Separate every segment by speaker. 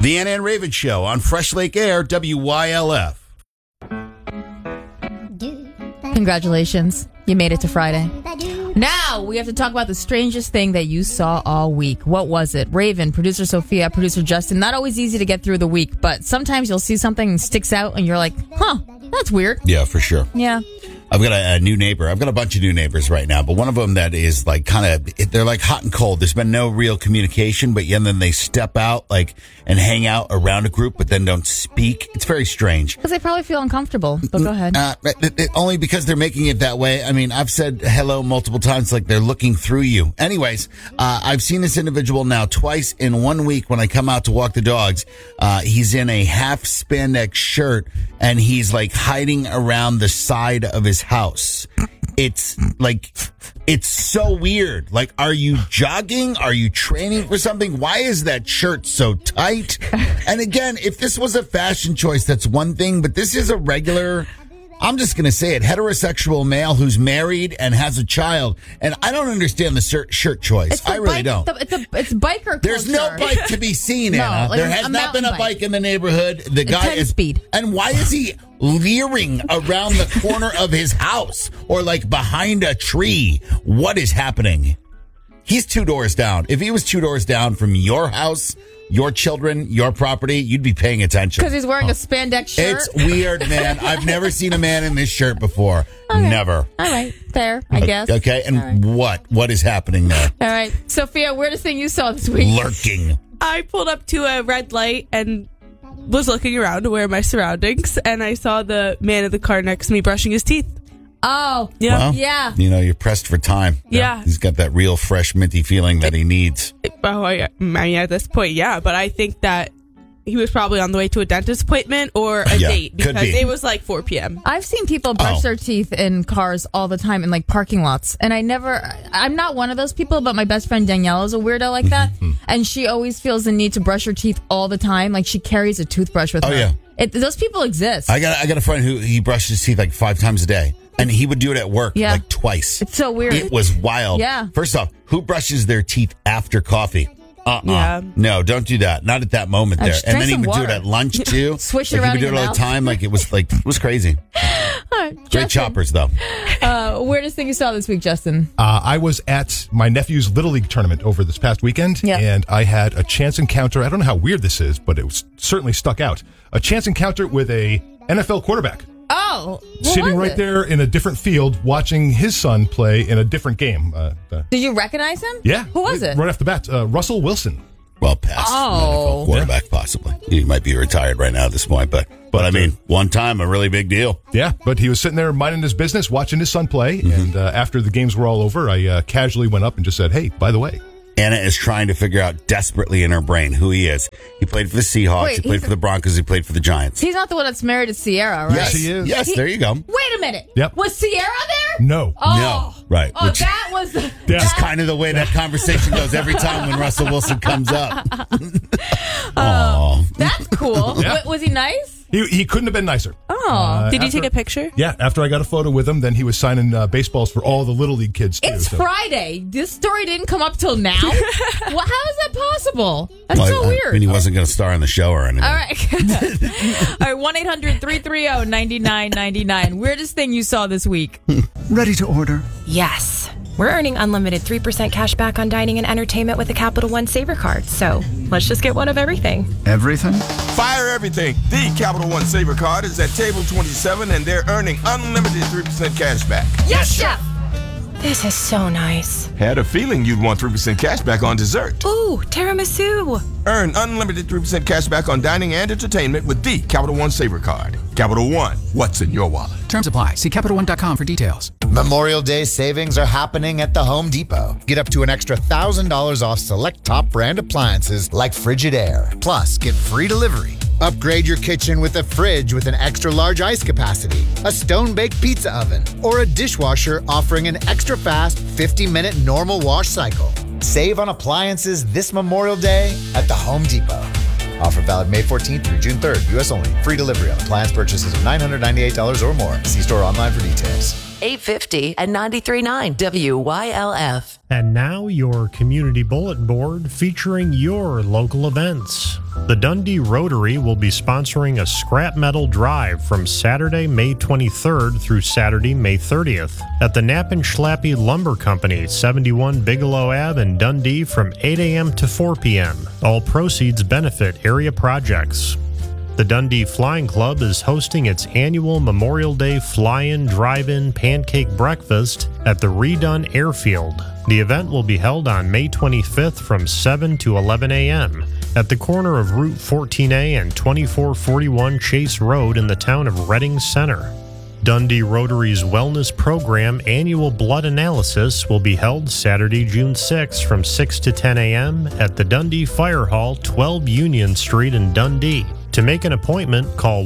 Speaker 1: The Ann and Raven Show on Fresh Lake Air, WYLF.
Speaker 2: Congratulations. You made it to Friday. Now, we have to talk about the strangest thing that you saw all week. What was it? Raven, producer Sophia, producer Justin. Not always easy to get through the week, but sometimes you'll see something that sticks out and you're like, huh, that's weird.
Speaker 1: Yeah, for sure.
Speaker 2: Yeah.
Speaker 1: I've got a new neighbor. I've got a bunch of new neighbors right now, but one of them that is like they're like hot and cold. There's been no real communication, but then they step out and hang out around a group, but then don't speak. It's very strange.
Speaker 2: Because they probably feel uncomfortable, but go ahead.
Speaker 1: Only because they're making it that way. I mean, I've said hello multiple times, like they're looking through you. Anyways, I've seen this individual now twice in 1 week when I come out to walk the dogs. He's in a half spandex shirt and he's like hiding around the side of his house. It's so weird. Like, are you jogging? Are you training for something? Why is that shirt so tight? And again, if this was a fashion choice, that's one thing, but this is a regular, I'm just going to say it, heterosexual male who's married and has a child. And I don't understand the shirt choice. I really don't.
Speaker 2: It's biker culture.
Speaker 1: There's no bike to be seen,
Speaker 2: No,
Speaker 1: Anna.
Speaker 2: like
Speaker 1: there has not been a bike in the neighborhood. The guy is
Speaker 2: speed.
Speaker 1: And why is he leering around the corner of his house or like behind a tree? What is happening? He's 2 doors down. If he was 2 doors down from your house, your children, your property, you'd be paying attention.
Speaker 2: Because he's wearing a spandex shirt?
Speaker 1: It's weird, man. I've never seen a man in this shirt before.
Speaker 2: Okay.
Speaker 1: Never.
Speaker 2: All right. Fair, I guess.
Speaker 1: Okay. And
Speaker 2: right.
Speaker 1: What is happening there?
Speaker 2: All right. Sophia, weirdest thing you saw this week?
Speaker 1: Lurking.
Speaker 3: I pulled up to a red light and was looking around, aware of my surroundings, and I saw the man in the car next to me brushing his teeth.
Speaker 2: Oh,
Speaker 3: yeah.
Speaker 1: Well,
Speaker 2: yeah.
Speaker 1: You're pressed for time.
Speaker 3: Yeah.
Speaker 1: He's got that real fresh, minty feeling that he needs.
Speaker 3: Oh, I mean, at this point, yeah, but I think that he was probably on the way to a dentist appointment or a date because it was like 4 p.m.
Speaker 2: I've seen people brush their teeth in cars all the time in like parking lots. And I'm not one of those people, but my best friend Danielle is a weirdo like that. And she always feels the need to brush her teeth all the time. Like she carries a toothbrush with her.
Speaker 1: Oh, yeah.
Speaker 2: Those people exist.
Speaker 1: I got a friend who he brushed his teeth like 5 times a day. And he would do it at work like twice.
Speaker 2: It's so weird.
Speaker 1: It was wild.
Speaker 2: Yeah.
Speaker 1: First off, who brushes their teeth after coffee?
Speaker 3: Yeah.
Speaker 1: No, don't do that. Not at that moment there. And then he would do it at lunch too.
Speaker 2: Swish it around.
Speaker 1: He would do it all the time. Like it was crazy.
Speaker 2: Right,
Speaker 1: Great
Speaker 2: Justin,
Speaker 1: choppers though.
Speaker 2: Weirdest thing you saw this week, Justin?
Speaker 4: I was at my nephew's Little League tournament over this past weekend, and I had a chance encounter. I don't know how weird this is, but it was certainly stuck out. A chance encounter with a NFL quarterback.
Speaker 2: Oh,
Speaker 4: sitting right there in a different field, watching his son play in a different game.
Speaker 2: Did you recognize him?
Speaker 4: Yeah.
Speaker 2: Who was it?
Speaker 4: Right off the bat, Russell Wilson.
Speaker 1: Well past NFL quarterback, possibly. He might be retired right now at this point, but I mean, one time, a really big deal.
Speaker 4: Yeah, but he was sitting there minding his business, watching his son play, and after the games were all over, I casually went up and just said, hey, by the way.
Speaker 1: Anna is trying to figure out desperately in her brain who he is. He played for the Seahawks. He played for the Broncos. He played for the Giants.
Speaker 2: He's not the one that's married to Sierra, right?
Speaker 1: Yes,
Speaker 4: he is.
Speaker 1: Yes, there you go.
Speaker 2: Wait a minute.
Speaker 4: Yep.
Speaker 2: Was Sierra there?
Speaker 4: No.
Speaker 2: Oh.
Speaker 1: No. Right.
Speaker 2: Oh, that was...
Speaker 1: Which is kind of the way that conversation goes every time when Russell Wilson comes up.
Speaker 2: That's cool.
Speaker 4: Yeah.
Speaker 2: Was he nice?
Speaker 4: He couldn't have been nicer.
Speaker 2: Oh.
Speaker 3: Did you take a picture?
Speaker 4: Yeah, after I got a photo with him, then he was signing baseballs for all the Little League kids, too.
Speaker 2: It's Friday. This story didn't come up till now? How is that possible? That's so weird.
Speaker 1: I mean, he wasn't going to star in the show or anything.
Speaker 2: All right. All right, 1-800-330-9999. Weirdest thing you saw this week?
Speaker 5: Ready to order?
Speaker 6: Yes. We're earning unlimited 3% cash back on dining and entertainment with the Capital One Saver card. So let's just get one of everything.
Speaker 5: Everything?
Speaker 7: Fire everything. The Capital One Saver card is at table 27 and they're earning unlimited 3% cash back.
Speaker 6: Yes, Chef! This is so nice.
Speaker 7: Had a feeling you'd want 3% cash back on dessert.
Speaker 6: Ooh, tiramisu.
Speaker 7: Earn unlimited 3% cash back on dining and entertainment with the Capital One Saver card. Capital One, what's in your wallet?
Speaker 8: Terms apply. See CapitalOne.com for details.
Speaker 9: Memorial Day savings are happening at the Home Depot. Get up to an extra $1,000 off select top brand appliances like Frigidaire. Plus, get free delivery. Upgrade your kitchen with a fridge with an extra large ice capacity, a stone-baked pizza oven, or a dishwasher offering an extra fast 50-minute normal wash cycle. Save on appliances this Memorial Day at the Home Depot. Offer valid May 14th through June 3rd. U.S. only. Free delivery on appliance purchases of $998 or more. See store online for details.
Speaker 5: 850 and 93.9 WYLF.
Speaker 10: And now your community bulletin board featuring your local events. The Dundee Rotary will be sponsoring a scrap metal drive from Saturday, May 23rd through Saturday, May 30th at the Knapp & Schlappe Lumber Company, 71 Bigelow Ave in Dundee from 8 a.m. to 4 p.m. All proceeds benefit area projects. The Dundee Flying Club is hosting its annual Memorial Day Fly-In Drive-In Pancake Breakfast at the redone airfield. The event will be held on May 25th from 7 to 11 a.m. at the corner of Route 14A and 2441 Chase Road in the town of Reading Center. Dundee Rotary's Wellness Program annual blood analysis will be held Saturday, June 6 from 6 to 10 a.m. at the Dundee Fire Hall, 12 Union Street in Dundee. To make an appointment, call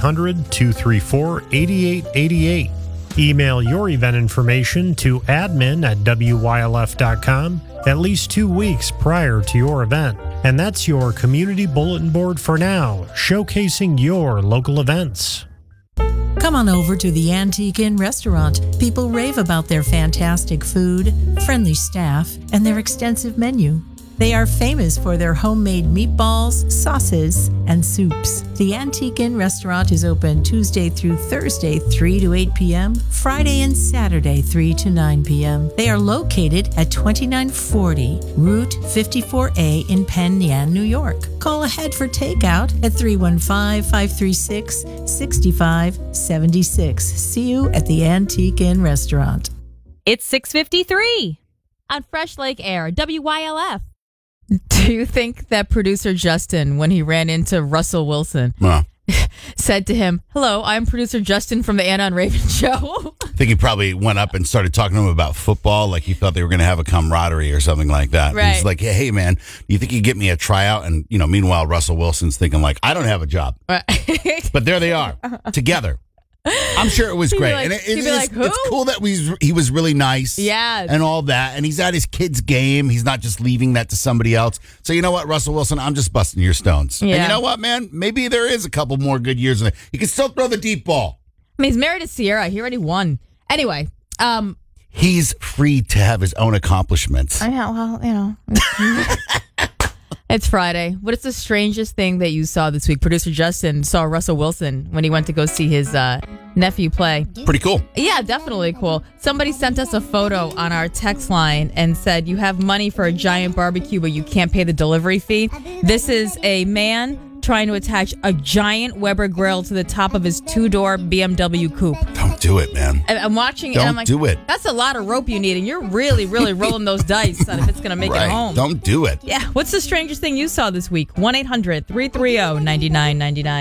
Speaker 10: 1-800-234-8888. Email your event information to admin@wylf.com at least 2 weeks prior to your event. And that's your community bulletin board for now, showcasing your local events.
Speaker 11: Come on over to the Antique Inn restaurant. People rave about their fantastic food, friendly staff, and their extensive menu. They are famous for their homemade meatballs, sauces, and soups. The Antique Inn restaurant is open Tuesday through Thursday, 3 to 8 p.m., Friday and Saturday, 3 to 9 p.m. They are located at 2940 Route 54A in Penn Yan, New York. Call ahead for takeout at 315-536-6576. See you at the Antique Inn restaurant.
Speaker 2: It's 6:53 on Fresh Lake Air, WYLF. Do you think that producer Justin, when he ran into Russell Wilson, said to him, "Hello, I'm producer Justin from the Anna and Raven show"?
Speaker 1: I think he probably went up and started talking to him about football, like he thought they were going to have a camaraderie or something like that.
Speaker 2: Right.
Speaker 1: He's like, hey, man, do you think you get me a tryout? And, meanwhile, Russell Wilson's thinking like, I don't have a job.
Speaker 2: Right.
Speaker 1: But there they are, together. I'm sure it was great.
Speaker 2: Like,
Speaker 1: and
Speaker 2: it's
Speaker 1: cool that he was really nice.
Speaker 2: Yeah.
Speaker 1: And all that. And he's at his kid's game. He's not just leaving that to somebody else. So you know what, Russell Wilson, I'm just busting your stones.
Speaker 2: Yeah.
Speaker 1: And you know what, man? Maybe there is a couple more good years in there. He can still throw the deep ball.
Speaker 2: I mean, he's married to Sierra. He already won. Anyway.
Speaker 1: He's free to have his own accomplishments.
Speaker 2: I know, well, It's Friday. What is the strangest thing that you saw this week? Producer Justin saw Russell Wilson when he went to go see his nephew play.
Speaker 1: Pretty cool.
Speaker 2: Yeah, definitely cool. Somebody sent us a photo on our text line and said, you have money for a giant barbecue, but you can't pay the delivery fee. This is a man trying to attach a giant Weber grill to the top of his 2-door BMW coupe.
Speaker 1: Don't do it, man.
Speaker 2: I'm watching it
Speaker 1: and
Speaker 2: I'm like,
Speaker 1: do it.
Speaker 2: That's a lot of rope you need, and you're really, really rolling those dice on if it's going to make it home.
Speaker 1: Don't do it.
Speaker 2: Yeah. What's the strangest thing you saw this week? 1-800-330-9999.